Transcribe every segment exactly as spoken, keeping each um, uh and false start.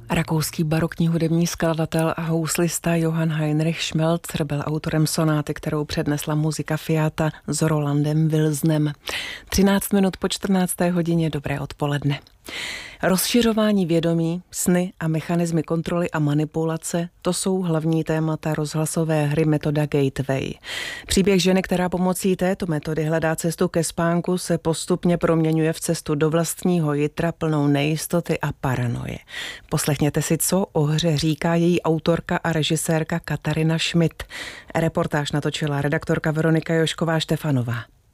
Rakouský barokní hudební skladatel a houslista Johann Heinrich Schmelzer byl autorem sonáty, kterou přednesla Muzika Fiata s Rolandem Wilsonem. třináct minut po čtrnácté hodině, dobré odpoledne. Rozšiřování vědomí, sny a mechanismy kontroly a manipulace, to jsou hlavní témata rozhlasové hry metoda Gateway. Příběh ženy, která pomocí této metody hledá cestu ke spánku, se postupně proměňuje v cestu do vlastního jitra plnou nejistoty a paranoje. Poslechněte si, co o hře říká její autorka a režisérka Katarina Schmidt. Reportáž natočila redaktorka Veronika Jošková-Štefanová.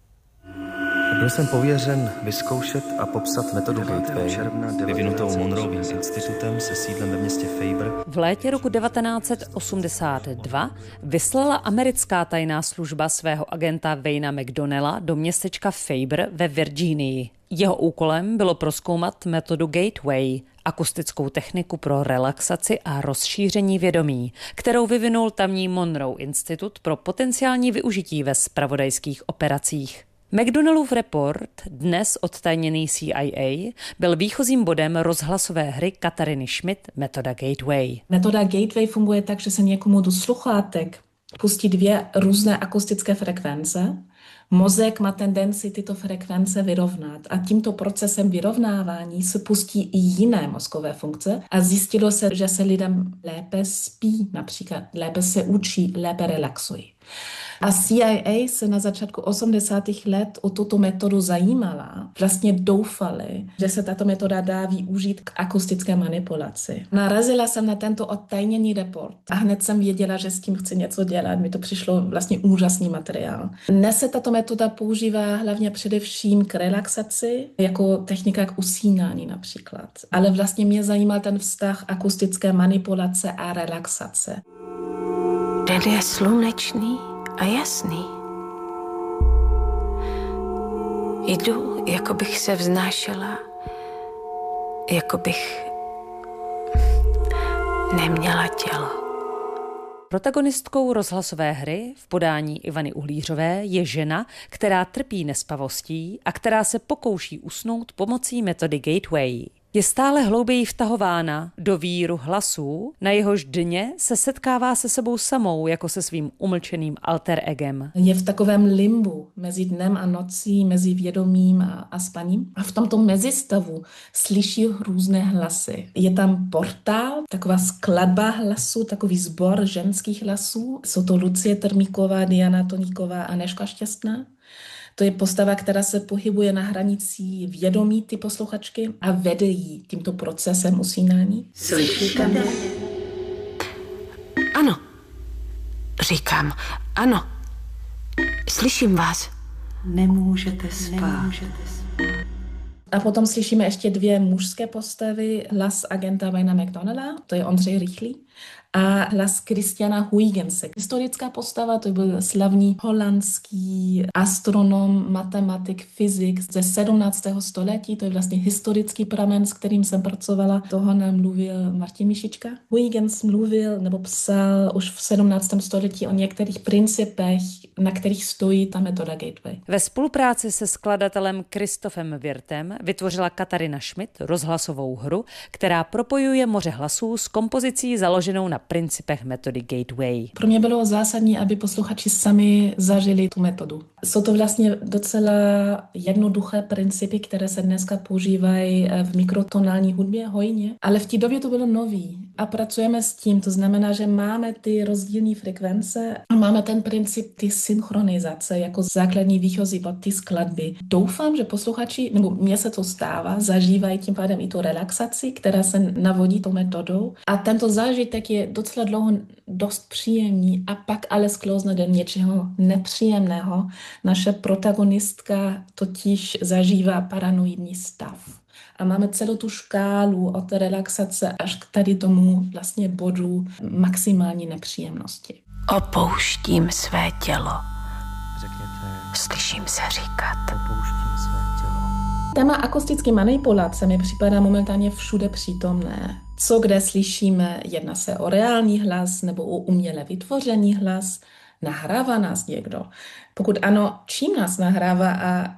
Byl jsem pověřen vyzkoušet a popsat metodu Gateway, vyvinutou Monrovým institutem se sídlem ve městě Faber. V létě roku devatenáct set osmdesát dva vyslala americká tajná služba svého agenta Wayna McDonnella do městečka Faber ve Virginii. Jeho úkolem bylo prozkoumat metodu Gateway, akustickou techniku pro relaxaci a rozšíření vědomí, kterou vyvinul tamní Monroe Institut pro potenciální využití ve zpravodajských operacích. McDonnellův report, dnes odtajněný C I A, byl výchozím bodem rozhlasové hry Katariny Schmidt Metoda Gateway. Metoda Gateway funguje tak, že se někomu do sluchátek pustí dvě různé akustické frekvence. Mozek má tendenci tyto frekvence vyrovnat a tímto procesem vyrovnávání se pustí i jiné mozkové funkce a zjistilo se, že se lidem lépe spí, například lépe se učí, lépe relaxují. A C I A se na začátku osmdesátých let o tuto metodu zajímala. Vlastně doufali, že se tato metoda dá využít k akustické manipulaci. Narazila jsem na tento odtajněný report a hned jsem věděla, že s tím chci něco dělat. Mi to přišlo vlastně úžasný materiál. Dnes se tato metoda používá hlavně především k relaxaci, jako technika k usínání například. Ale vlastně mě zajímal ten vztah akustické manipulace a relaxace. Den je slunečný a jasný. Jdu, jako bych se vznášela, jako bych neměla tělo. Protagonistkou rozhlasové hry v podání Ivany Uhlířové je žena, která trpí nespavostí a která se pokouší usnout pomocí metody Gateway. Je stále hlouběji vtahována do víru hlasů, na jehož dně se setkává se sebou samou, jako se svým umlčeným alter egem. Je v takovém limbu mezi dnem a nocí, mezi vědomím a, a spaním. A v tomto mezistavu slyší různé hlasy. Je tam portál, taková skladba hlasů, takový sbor ženských hlasů. Jsou to Lucie Termíková, Diana Toníková a Nežka Šťastná. To je postava, která se pohybuje na hranici vědomí ty posluchačky a vede jí tímto procesem usínání. Slyšíte mě? Ano. Říkám, ano. Slyším vás. Nemůžete spát. Nemůžete spát. A potom slyšíme ještě dvě mužské postavy. Hlas agenta Wayna McDonnella, to je Ondřej Rychlý, a hlas Christiana Huygense. Historická postava, to byl slavný holandský astronom, matematik, fyzik ze sedmnáctého století. To je vlastně historický pramen, s kterým jsem pracovala. Toho nám mluvil Martin Mišička. Huygens mluvil nebo psal už v sedmnáctém století o některých principech, na kterých stojí ta metoda Gateway. Ve spolupráci se skladatelem Christophem Wirtem vytvořila Katarina Schmidt rozhlasovou hru, která propojuje moře hlasů s kompozicí založenou na principech metody Gateway. Pro mě bylo zásadní, aby posluchači sami zažili tu metodu. Jsou to vlastně docela jednoduché principy, které se dneska používají v mikrotonální hudbě hojně, ale v té době to bylo nový a pracujeme s tím. To znamená, že máme ty rozdílné frekvence a máme ten princip ty synchronizace jako základní výchozí bod ty skladby. Doufám, že posluchači, nebo mně se to stává, zažívají tím pádem i tu relaxaci, která se navodí tou metodou a tento zážitek je docela dlouho dost příjemný a pak ale sklouzne do něčeho nepříjemného. Naše protagonistka totiž zažívá paranoidní stav. A máme celou tu škálu od relaxace až k tady tomu vlastně bodu maximální nepříjemnosti. Opouštím své tělo. Řekněte, Slyším se říkat. opouštím své tělo. Téma akustické manipulace mi připadá momentálně všude přítomné. Co kde slyšíme, jedná se o reálný hlas nebo o uměle vytvořený hlas, nahrává nás někdo. Pokud ano, čím nás nahrává a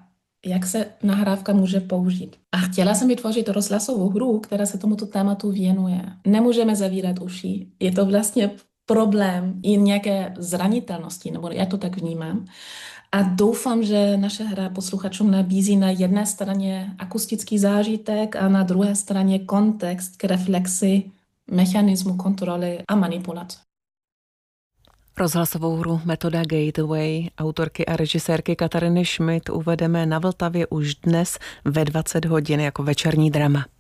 jak se nahrávka může použít. A chtěla jsem vytvořit rozhlasovou hru, která se tomuto tématu věnuje. Nemůžeme zavírat uši. Je to vlastně problém i nějaké zranitelnosti, nebo já to tak vnímám. A doufám, že naše hra posluchačům nabízí na jedné straně akustický zážitek a na druhé straně kontext k reflexi mechanismu kontroly a manipulace. Rozhlasovou hru Metoda Gateway autorky a režisérky Katariny Schmidt uvedeme na Vltavě už dnes ve dvacet hodin jako večerní drama.